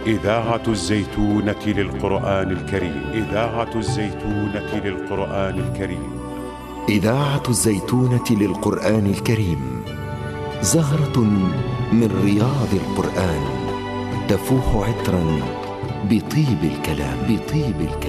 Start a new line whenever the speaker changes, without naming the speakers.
إذاعة الزيتونة للقرآن الكريم. إذاعة الزيتونة للقرآن الكريم.
إذاعة الزيتونة للقرآن الكريم، زهرة من رياض القرآن، تفوح عطرا بطيب الكلام.